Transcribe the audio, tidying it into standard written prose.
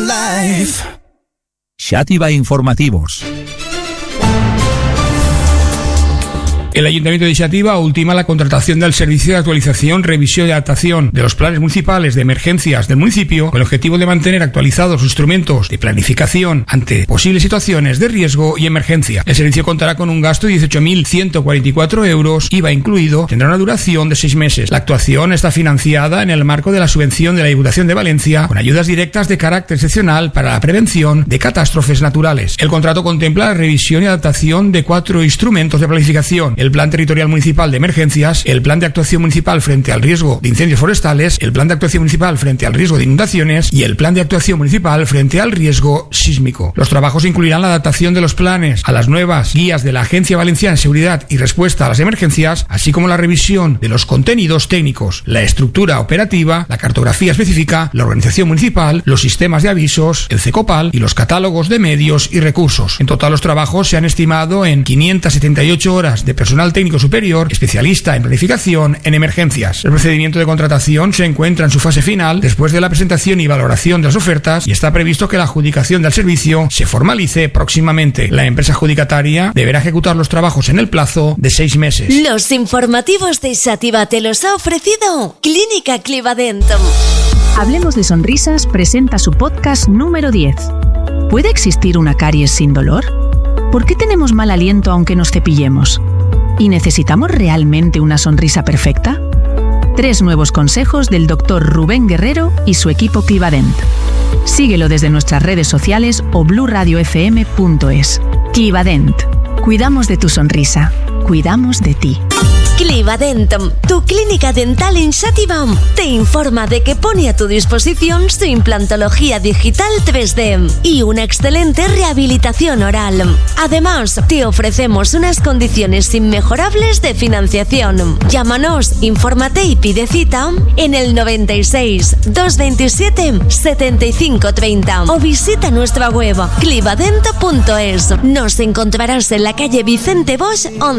life. Xàtiva Informativos. El Ayuntamiento de Xàtiva ultima la contratación del servicio de actualización, revisión y adaptación de los planes municipales de emergencias del municipio con el objetivo de mantener actualizados los instrumentos de planificación ante posibles situaciones de riesgo y emergencia. El servicio contará con un gasto de 18.144 euros, IVA incluido, tendrá una duración de 6 meses. La actuación está financiada en el marco de la subvención de la Diputación de Valencia con ayudas directas de carácter excepcional para la prevención de catástrofes naturales. El contrato contempla la revisión y adaptación de 4 instrumentos de planificación: el Plan Territorial Municipal de Emergencias, el Plan de Actuación Municipal frente al riesgo de incendios forestales, el Plan de Actuación Municipal frente al riesgo de inundaciones y el Plan de Actuación Municipal frente al riesgo sísmico. Los trabajos incluirán la adaptación de los planes a las nuevas guías de la Agencia Valenciana de Seguridad y Respuesta a las Emergencias, así como la revisión de los contenidos técnicos, la estructura operativa, la cartografía específica, la organización municipal, los sistemas de avisos, el CECOPAL y los catálogos de medios y recursos. En total, los trabajos se han estimado en 578 horas de personal técnico superior, especialista en planificación en emergencias. El procedimiento de contratación se encuentra en su fase final después de la presentación y valoración de las ofertas y está previsto que la adjudicación del servicio se formalice próximamente. La empresa adjudicataria deberá ejecutar los trabajos en el plazo de 6 meses. Los informativos de Xàtiva te los ha ofrecido Clínica Clivadent. Hablemos de Sonrisas presenta su podcast número 10. ¿Puede existir una caries sin dolor? ¿Por qué tenemos mal aliento aunque nos cepillemos? ¿Y necesitamos realmente una sonrisa perfecta? 3 nuevos consejos del Dr. Rubén Guerrero y su equipo Clivadent. Síguelo desde nuestras redes sociales o bluradiofm.es. Clivadent. Cuidamos de tu sonrisa. Cuidamos de ti. Clivadent, tu clínica dental en Xàtiva, te informa de que pone a tu disposición su implantología digital 3D y una excelente rehabilitación oral. Además, te ofrecemos unas condiciones inmejorables de financiación. Llámanos, infórmate y pide cita en el 96 227 75 30 o visita nuestra web clivadent.es. Nos encontrarás en la calle Vicente Bosch 11.